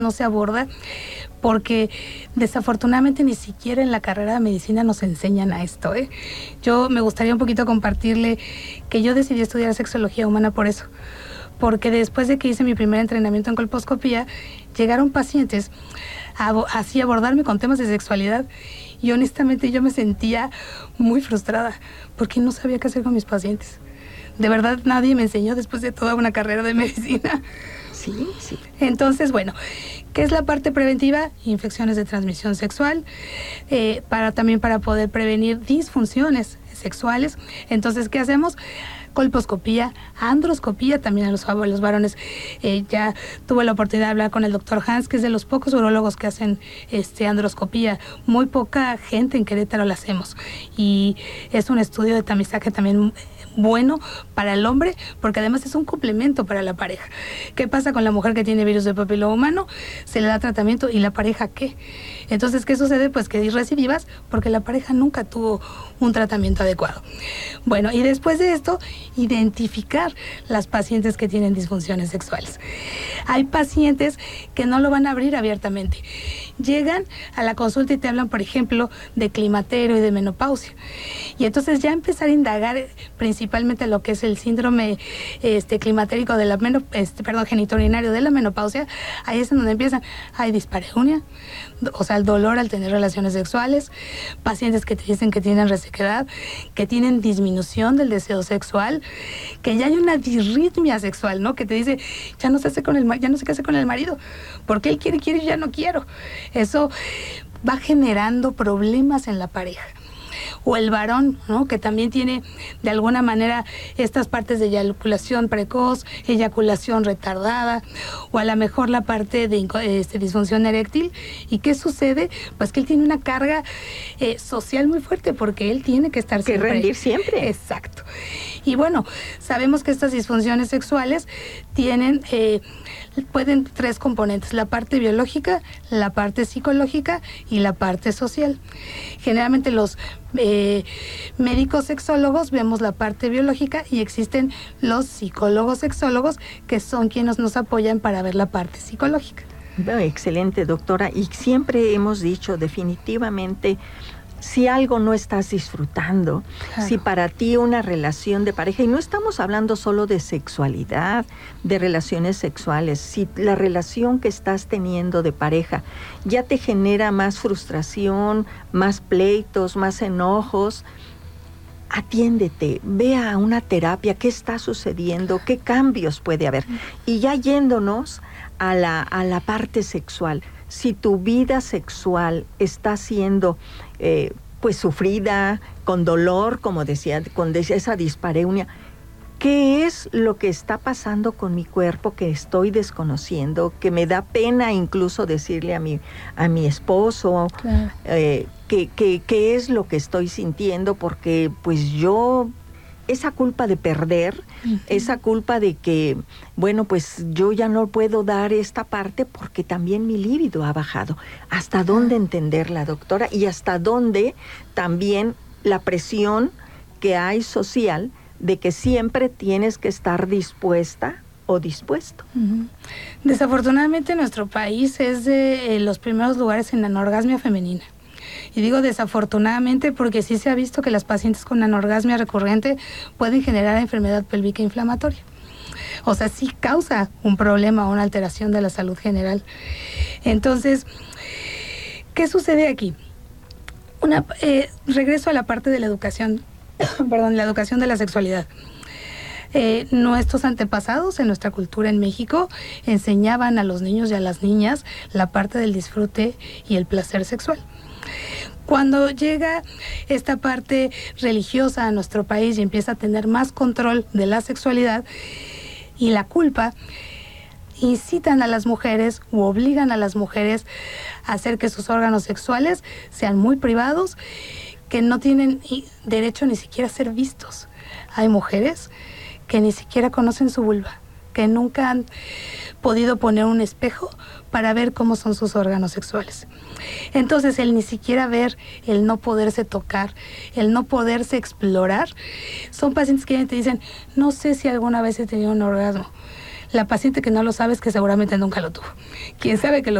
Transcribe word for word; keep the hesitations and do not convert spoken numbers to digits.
no se aborda porque desafortunadamente ni siquiera en la carrera de medicina nos enseñan a esto, ¿eh? Yo me gustaría un poquito compartirle que yo decidí estudiar sexología humana por eso, porque después de que hice mi primer entrenamiento en colposcopía, llegaron pacientes a, así a abordarme con temas de sexualidad y honestamente yo me sentía muy frustrada porque no sabía qué hacer con mis pacientes. De verdad nadie me enseñó después de toda una carrera de medicina. Sí, sí. Entonces, bueno, ¿qué es la parte preventiva? Infecciones de transmisión sexual, eh, para también para poder prevenir disfunciones sexuales. Entonces, ¿qué hacemos? Colposcopía, androscopía también a los, a los varones. Eh, ya tuve la oportunidad de hablar con el doctor Hans, que es de los pocos urólogos que hacen este, androscopía. Muy poca gente en Querétaro la hacemos. Y es un estudio de tamizaje también bueno para el hombre, porque además es un complemento para la pareja. ¿Qué pasa con la mujer que tiene virus de papiloma humano? Se le da tratamiento y la pareja ¿qué? Entonces, ¿qué sucede? Pues que hay recidivas porque la pareja nunca tuvo un tratamiento adecuado. Bueno, y después de esto, identificar las pacientes que tienen disfunciones sexuales. Hay pacientes que no lo van a abrir abiertamente. Llegan a la consulta y te hablan, por ejemplo, de climaterio y de menopausia. Y entonces ya empezar a indagar principalmente lo que es el síndrome este, climatérico de la meno, este, perdón, genitourinario de la menopausia. Ahí es en donde empiezan. Hay dispareunia, o sea, el dolor al tener relaciones sexuales, pacientes que te dicen que tienen resequedad, que tienen disminución del deseo sexual, que ya hay una disritmia sexual, ¿no? Que te dice, ya no se hace con el ya no sé qué hace con el marido, porque él quiere, quiere y ya no quiero. Eso va generando problemas en la pareja. O el varón, ¿no? Que también tiene de alguna manera estas partes de eyaculación precoz, eyaculación retardada, o a lo mejor la parte de este, disfunción eréctil. ¿Y qué sucede? Pues que él tiene una carga eh, social muy fuerte porque él tiene que estar siempre. Que rendir siempre. Exacto. Y bueno, sabemos que estas disfunciones sexuales tienen, eh, pueden tres componentes: la parte biológica, la parte psicológica y la parte social. Generalmente los eh, médicos sexólogos vemos la parte biológica y existen los psicólogos sexólogos que son quienes nos apoyan para ver la parte psicológica. Bueno, excelente, doctora. Y siempre hemos dicho definitivamente, si algo no estás disfrutando, claro. Si para ti una relación de pareja, y no estamos hablando solo de sexualidad, de relaciones sexuales, si la relación que estás teniendo de pareja ya te genera más frustración, más pleitos, más enojos, atiéndete, ve a una terapia, qué está sucediendo, qué cambios puede haber. Y ya yéndonos a la, a la parte sexual, si tu vida sexual está siendo eh, pues sufrida, con dolor, como decía, con esa dispareunia, ¿qué es lo que está pasando con mi cuerpo que estoy desconociendo, que me da pena incluso decirle a mi, a mi esposo? Claro. eh, qué, qué, qué es lo que estoy sintiendo? Porque pues yo... esa culpa de perder, uh-huh. esa culpa de que, bueno, pues yo ya no puedo dar esta parte porque también mi líbido ha bajado. ¿Hasta dónde entenderla, doctora? Y hasta dónde también la presión que hay social de que siempre tienes que estar dispuesta o dispuesto. Uh-huh. Desafortunadamente nuestro país es de eh, los primeros lugares en la anorgasmia femenina. Y digo desafortunadamente porque sí se ha visto que las pacientes con anorgasmia recurrente pueden generar enfermedad pélvica inflamatoria. O sea, sí causa un problema o una alteración de la salud general. Entonces, ¿qué sucede aquí? Una, eh, regreso a la parte de la educación, perdón, la educación de la sexualidad. Eh, nuestros antepasados en nuestra cultura en México enseñaban a los niños y a las niñas la parte del disfrute y el placer sexual. Cuando llega esta parte religiosa a nuestro país y empieza a tener más control de la sexualidad y la culpa, incitan a las mujeres u obligan a las mujeres a hacer que sus órganos sexuales sean muy privados, que no tienen derecho ni siquiera a ser vistos. Hay mujeres que ni siquiera conocen su vulva, que nunca han podido poner un espejo para ver cómo son sus órganos sexuales. Entonces, el ni siquiera ver, el no poderse tocar, el no poderse explorar, son pacientes que te dicen, no sé si alguna vez he tenido un orgasmo. La paciente que no lo sabe es que seguramente nunca lo tuvo. Quien sabe que lo